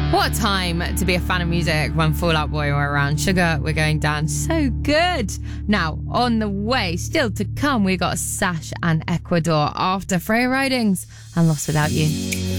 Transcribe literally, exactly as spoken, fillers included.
What a time to be a fan of music when Fall Out Boy were around. Sugar, we're going down so good. Now, on the way, still to come, we got Sash and Ecuador after Freya Ridings and Lost Without You.